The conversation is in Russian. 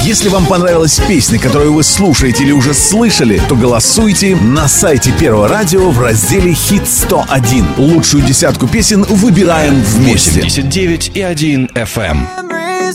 Если вам понравилась песня, которую вы слушаете или уже слышали, то голосуйте на сайте Первого радио в разделе «Хит 101». Лучшую десятку песен выбираем вместе. 89,1 FM.